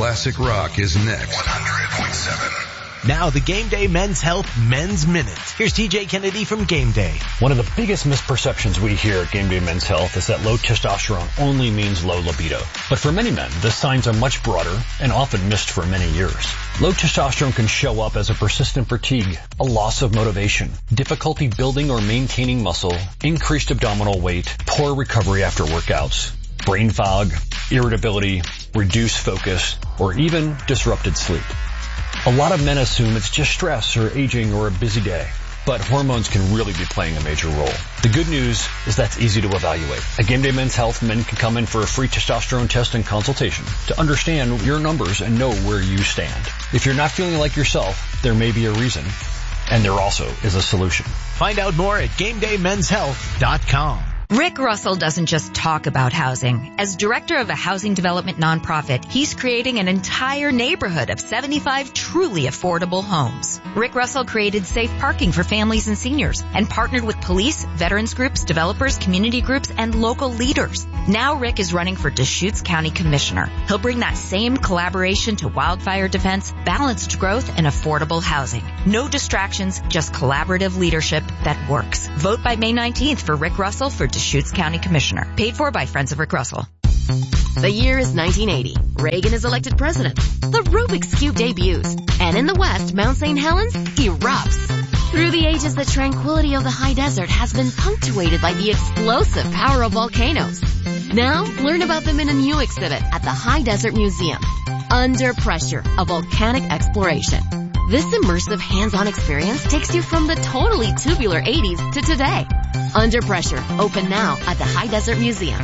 Classic Rock is next. 100.7. Now the Game Day Men's Health Men's Minute. Here's TJ Kennedy from Game Day. One of the biggest misperceptions we hear at Game Day Men's Health is that low testosterone only means low libido. But for many men, the signs are much broader and often missed for many years. Low testosterone can show up as a persistent fatigue, a loss of motivation, difficulty building or maintaining muscle, increased abdominal weight, poor recovery after workouts, brain fog, irritability, reduced focus, or even disrupted sleep. A lot of men assume it's just stress or aging or a busy day, but hormones can really be playing a major role. The good news is that's easy to evaluate. At Game Day Men's Health, men can come in for a free testosterone test and consultation to understand your numbers and know where you stand. If you're not feeling like yourself, there may be a reason, and there also is a solution. Find out more at GameDayMen'sHealth.com. Rick Russell doesn't just talk about housing. As director of a housing development nonprofit, he's creating an entire neighborhood of 75 truly affordable homes. Rick Russell created safe parking for families and seniors and partnered with police, veterans groups, developers, community groups, and local leaders. Now Rick is running for Deschutes County Commissioner. He'll bring that same collaboration to wildfire defense, balanced growth, and affordable housing. No distractions, just collaborative leadership that works. Vote by May 19th for Rick Russell for Deschutes County Commissioner. Paid for by Friends of Rick Russell. The year is 1980. Reagan is elected president. The Rubik's Cube debuts. And in the West, Mount St. Helens erupts. Through the ages, the tranquility of the high desert has been punctuated by the explosive power of volcanoes. Now, learn about them in a new exhibit at the High Desert Museum. Under Pressure, a volcanic exploration. This immersive hands-on experience takes you from the totally tubular 80s to today. Under Pressure, open now at the High Desert Museum.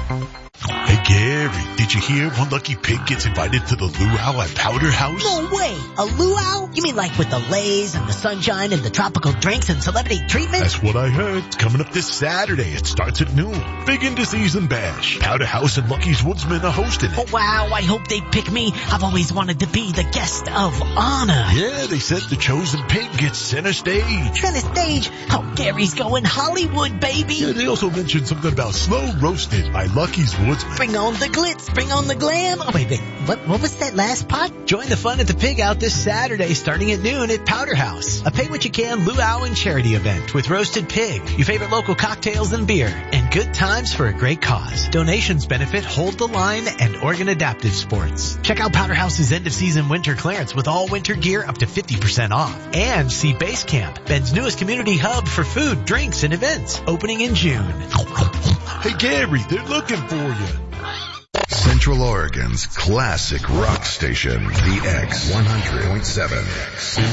Hey Gary, did you hear one lucky pig gets invited to the luau at Powder House? No way! A luau? You mean like with the lays and the sunshine and the tropical drinks and celebrity treatment? That's what I heard. It's coming up this Saturday. It starts at noon. Big into season bash. Powder House and Lucky's Woodsman are hosting it. Oh wow, I hope they pick me. I've always wanted to be the guest of honor. Yeah, they said the chosen pig gets center stage. Center stage? Oh, Gary's going Hollywood, baby. Yeah, they also mentioned something about slow roasted by Lucky's Woodsman. Bring on the glitz, bring on the glam. Oh wait, what was that last part? Join the fun at the Pig Out this Saturday starting at noon at Powder House. A pay what you can luau and charity event with roasted pig, your favorite local cocktails and beer, and good times for a great cause. Donations benefit Hold the Line and Oregon Adaptive Sports. Check out Powder House's end of season winter clearance with all winter gear up to 50% off. And see Base Camp, Ben's newest community hub for food, drinks, and events, opening in June. Hey Gary, they're looking for you. Central Oregon's classic rock station, the X 100.7.